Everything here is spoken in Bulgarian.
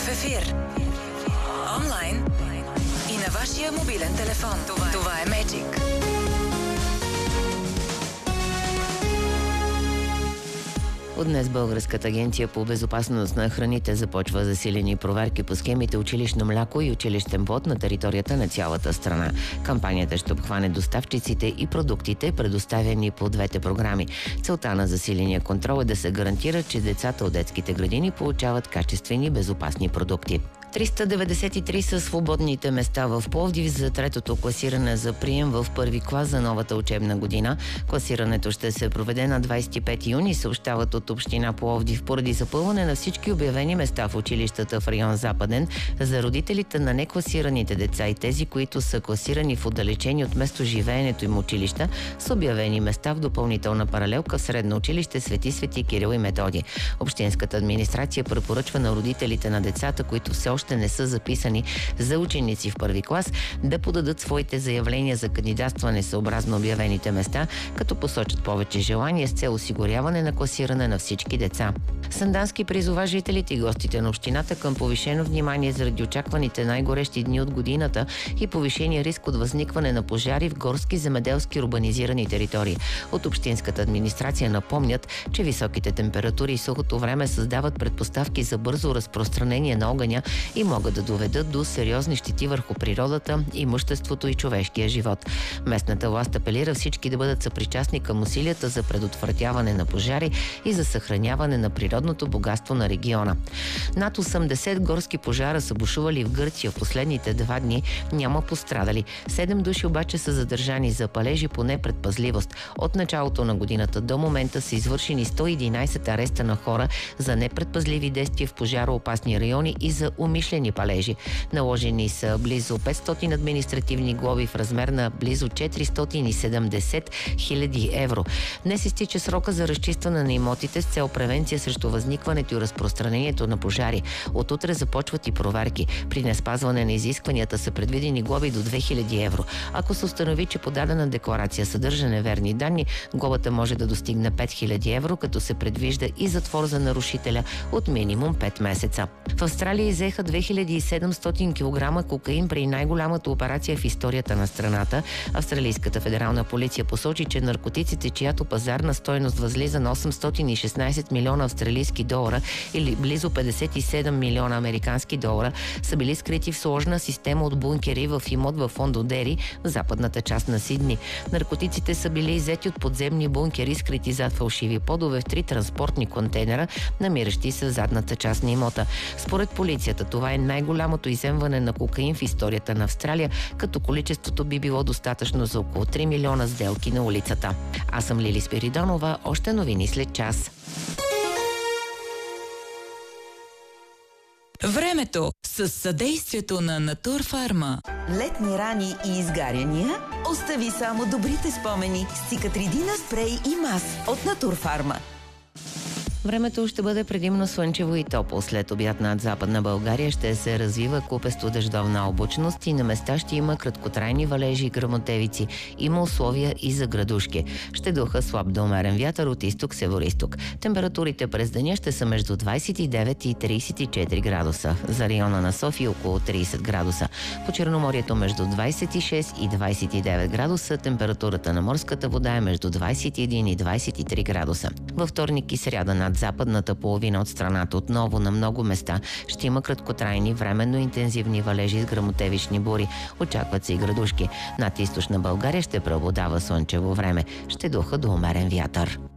ефир. Онлайн и на вашия мобилен телефон. Това е Magic. От днес Българската агенция по безопасност на храните започва засилени проверки по схемите училищно мляко и училищен плод на територията на цялата страна. Кампанията ще обхване доставчиците и продуктите, предоставени по двете програми. Целта на засиления контрол е да се гарантира, че децата от детските градини получават качествени, безопасни продукти. 393 са свободните места в Пловдив за третото класиране за прием в първи клас за новата учебна година. Класирането ще се проведе на 25 юни, съобщават от община Пловдив, поради запълване на всички обявени места в училищата в район Западен. За родителите на некласираните деца и тези, които са класирани в отдалечени от местоживеенето им училища, са обявени места в допълнителна паралелка в средно училище Свети Кирил и Методий. Общинската администрация препоръчва на родителите на децата, които все още не са записани за ученици в първи клас, да подадат своите заявления за кандидатстване съобразно обявените места, като посочат повече желания с цел осигуряване на класиране на всички деца. Сандански призова жителите и гостите на общината към повишено внимание заради очакваните най-горещи дни от годината и повишения риск от възникване на пожари в горски, земеделски, урбанизирани територии. От общинската администрация напомнят, че високите температури и сухото време създават предпоставки за бързо разпространение на огъня и могат да доведат до сериозни щети върху природата, имуществото и човешкия живот. Местната власт апелира всички да бъдат съпричастни към усилията за предотвратяване на пожари и за съхраняване на природното богатство на региона. Над 80 горски пожара са бушували в Гърция в последните 2 дни, няма пострадали. 7 души обаче са задържани за палежи по непредпазливост. От началото на годината до момента са извършени 111 ареста на хора за непредпазливи действия в пожароопасни райони и за умишлени палежи. Наложени са близо 500 административни глоби в размер на близо 470 000 евро. Днес изтича срока за разчистване на имотите с цел превенция срещу възникването и разпространението на пожари. От утре започват и проверки. При неспазване на изискванията са предвидени глоби до 2000 евро. Ако се установи, че подадена декларация съдържа неверни данни, глобата може да достигне 5000 евро, като се предвижда и затвор за нарушителя от минимум 5 месеца. В Австралия иззеха 2700 кг кокаин при най-голямата операция в историята на страната. Австралийската федерална полиция посочи, че наркотиците, чиято пазарна стойност възлиза на 816 милиона австралийски долара или близо 57 милиона американски долара, са били скрити в сложна система от бункери в имот в Ондодери, в западната част на Сидни. Наркотиците са били иззети от подземни бункери, скрити зад фалшиви подове в 3 транспортни контейнера, намиращи се в задната част на имота. Според полицията, това е най-голямото изземване на кокаин в историята на Австралия, като количеството би било достатъчно за около 3 милиона сделки на улицата. Аз съм Лили Спиридонова, още новини след час. Времето с съдействието на Натурфарма. Летни рани и изгаряния? Остави само добрите спомени с Циcatrидина спрей и мас от Натурфарма. Времето ще бъде предимно слънчево и топло. След обяд над Западна България ще се развива купесто дъждовна облачност и на места ще има краткотрайни валежи и гръмотевици. Има условия и за градушки. Ще духа слаб до умерен вятър от изток-североизток. Температурите през деня ще са между 29 и 34 градуса. За района на София около 30 градуса. По Черноморието между 26 и 29 градуса. Температурата на морската вода е между 21 и 23 градуса. Във вторник и сряда над западната половина от страната отново на много места ще има краткотрайни, временно интензивни валежи с гръмотевични бури. Очакват се и градушки. Над източна България ще преобладава слънчево време. Ще духа до умерен вятър.